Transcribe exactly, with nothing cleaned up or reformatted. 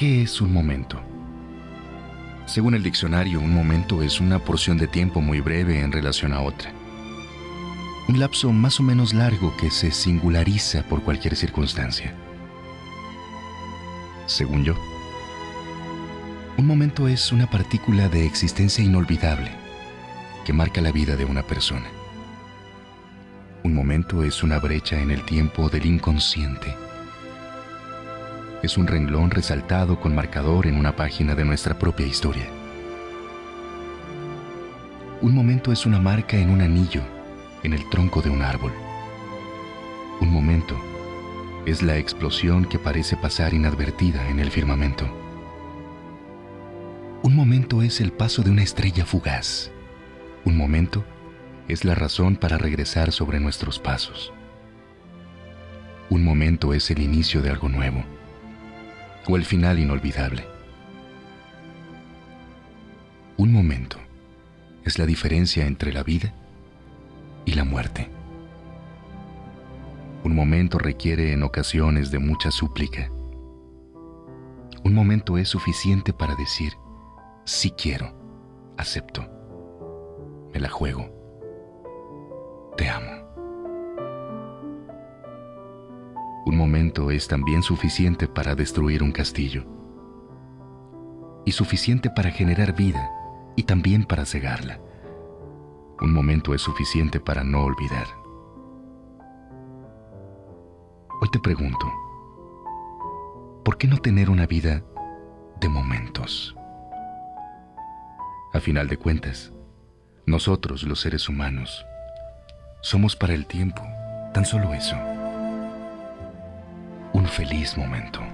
¿Qué es un momento? Según el diccionario, un momento es una porción de tiempo muy breve en relación a otra. Un lapso más o menos largo que se singulariza por cualquier circunstancia. Según yo, un momento es una partícula de existencia inolvidable que marca la vida de una persona. Un momento es una brecha en el tiempo del inconsciente. Es un renglón resaltado con marcador en una página de nuestra propia historia. Un momento es una marca en un anillo, en el tronco de un árbol. Un momento es la explosión que parece pasar inadvertida en el firmamento. Un momento es el paso de una estrella fugaz. Un momento es la razón para regresar sobre nuestros pasos. Un momento es el inicio de algo nuevo, o el final inolvidable. Un momento es la diferencia entre la vida y la muerte. Un momento requiere en ocasiones de mucha súplica. Un momento es suficiente para decir, sí quiero, acepto, me la juego, te amo. Un momento es también suficiente para destruir un castillo, y suficiente para generar vida y también para cegarla. Un momento es suficiente para no olvidar. Hoy te pregunto, ¿por qué no tener una vida de momentos? A final de cuentas, nosotros, los seres humanos, somos para el tiempo tan solo eso, un feliz momento.